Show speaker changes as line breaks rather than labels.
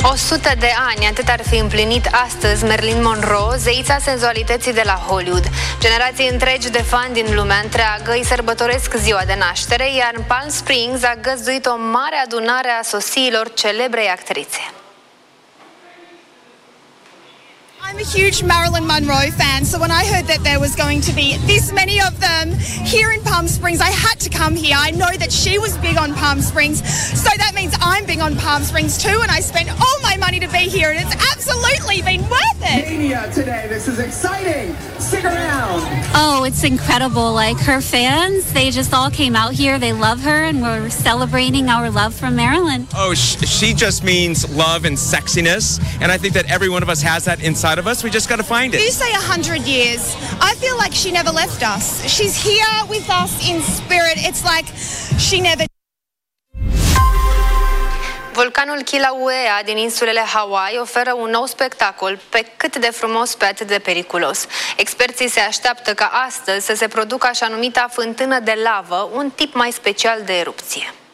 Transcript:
100 de ani, atât ar fi împlinit astăzi Marilyn Monroe, zeița senzualității de la Hollywood. Generații întregi de fani din lumea întreagă îi sărbătoresc ziua de naștere, iar în Palm Springs a găzduit o mare adunare a sosiilor celebrei actrițe.
I'm a huge Marilyn Monroe fan, so when I heard that there was going to be this many of them here in Palm Springs, I had to come here. I know that she was big on Palm Springs, so that means I'm big on Palm Springs too, and I spent all my money to be here, and it's absolutely been worth it.
Mania today, this is exciting. Stick around.
Oh, it's incredible. Like, her fans, they just all came out here. They love her, and we're celebrating our love for Marilyn.
Oh, she just means love and sexiness, and I think that every one of us has that inside of us. We just got to find it.
You say 100 years. I feel like she never left us. She's here with us in spirit. It's like she never...
Vulcanul Kilauea din insulele Hawaii oferă un nou spectacol, pe cât de frumos, pe atât de periculos. Experții se așteaptă ca astăzi să se producă așa numita fântână de lavă, un tip mai special de erupție.